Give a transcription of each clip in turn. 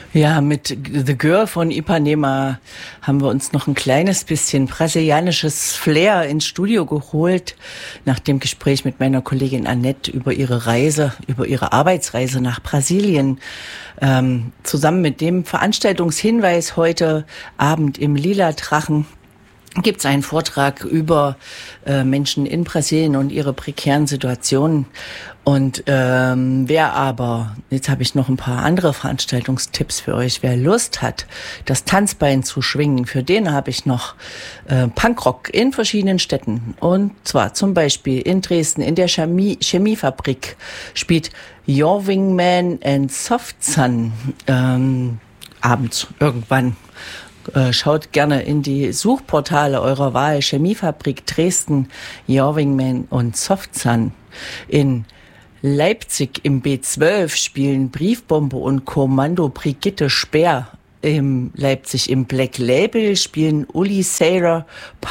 Ja, mit The Girl von Ipanema haben wir uns noch ein kleines bisschen brasilianisches Flair ins Studio geholt, nach dem Gespräch mit meiner Kollegin Annette über ihre Arbeitsreise nach Brasilien. Zusammen mit dem Veranstaltungshinweis heute Abend im Lila Drachen gibt es einen Vortrag über Menschen in Brasilien und ihre prekären Situationen. Und jetzt habe ich noch ein paar andere Veranstaltungstipps für euch. Wer Lust hat, das Tanzbein zu schwingen, für den habe ich noch Punkrock in verschiedenen Städten. Und zwar zum Beispiel in Dresden, in der Chemiefabrik spielt Jorving Man and Soft Sun abends irgendwann. Schaut gerne in die Suchportale eurer Wahl. Chemiefabrik Dresden, Jorving und Soft Sun. In Leipzig im B12 spielen Briefbombe und Kommando Brigitte Speer. In Leipzig im Black Label spielt Uli Sailor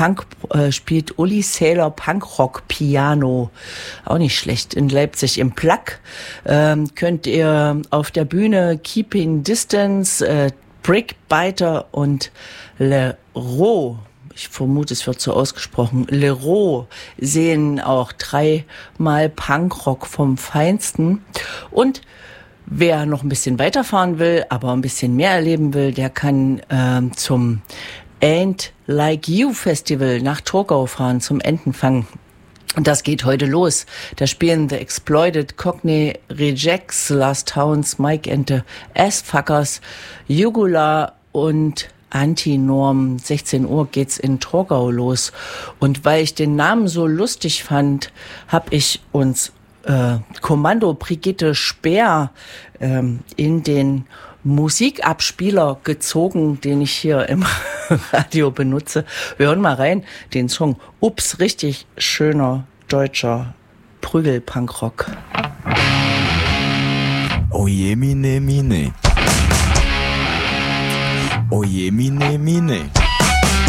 Punkrock Piano. Auch nicht schlecht. In Leipzig im Plug könnt ihr auf der Bühne Keeping Distance, Brickbiter und Leroy, ich vermute, es wird so ausgesprochen, Leroy sehen auch 3-mal Punkrock vom Feinsten. Und wer noch ein bisschen weiterfahren will, aber ein bisschen mehr erleben will, der kann zum Ain't Like You Festival nach Torgau fahren, zum Entenfang. Und das geht heute los. Da spielen The Exploited, Cockney Rejects, Last Towns, Mike and the Assfuckers, Jugular und Antinorm. 16 Uhr geht's in Torgau los. Und weil ich den Namen so lustig fand, habe ich uns Kommando Brigitte Speer in den Musikabspieler gezogen, den ich hier im Radio benutze. Wir hören mal rein, den Song Ups, richtig schöner deutscher Prügel-Punkrock. Oje, mine, mine. Oje, mine, mine.